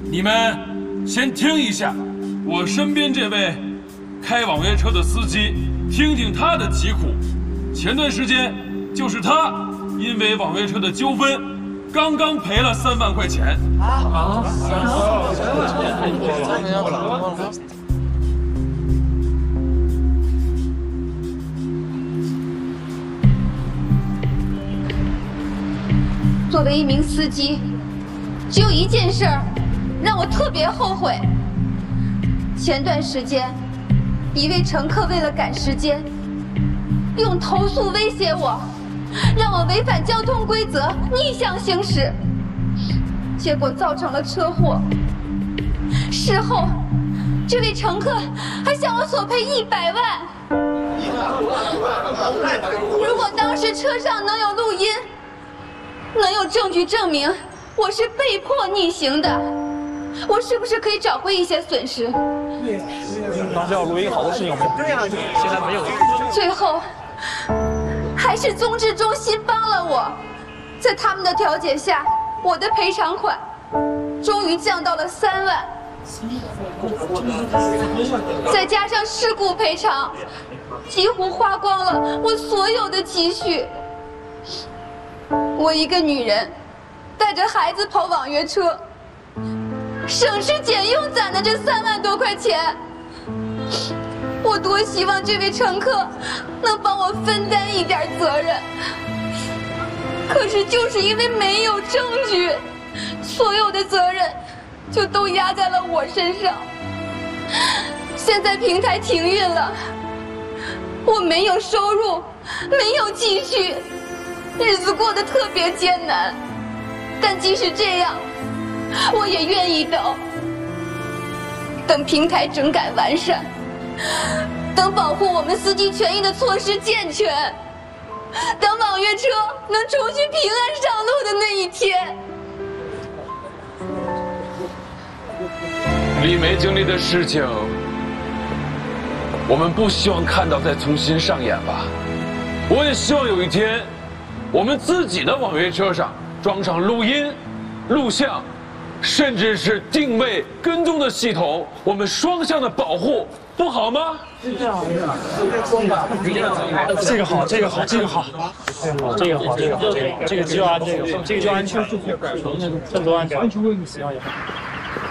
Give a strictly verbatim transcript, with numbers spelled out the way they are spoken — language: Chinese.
你们先听一下我身边这位开网约车的司机，听听他的疾苦。前段时间就是他因为网约车的纠纷，刚刚赔了三万块钱。啊！ 作为一名司机，只有一件事儿让我特别后悔。前段时间，一位乘客为了赶时间，用投诉威胁我，让我违反交通规则逆向行驶，结果造成了车祸。事后，这位乘客还向我索赔一百万。如果当时车上能有录音，能有证据证明我是被迫逆行的，我是不是可以找回一些损失？ 当时要录音，好多事情我们对呀，现在没有。 最后，还是综治中心帮了我，在他们的调解下，我的赔偿款终于降到了三万，再加上事故赔偿，几乎花光了我所有的积蓄。我一个女人，带着孩子跑网约车，省吃俭用攒的这三万多块钱，我多希望这位乘客能帮我分担一点责任。可是就是因为没有证据，所有的责任就都压在了我身上。现在平台停运了，我没有收入，没有积蓄，日子过得特别艰难。但即使这样，我也愿意等，等平台整改完善，等保护我们司机权益的措施健全，等网约车能重新平安上路的那一天。 李梅经历的事情，我们不希望看到再重新上演吧。我也希望有一天，我们自己的网约车上装上录音、录像，甚至是定位、跟踪的系统，我们双向的保护，不好吗？ 这个好，这个好，这个好，这个好，这个好，这个好，这个这个就安这个，这个就安全，更多安全。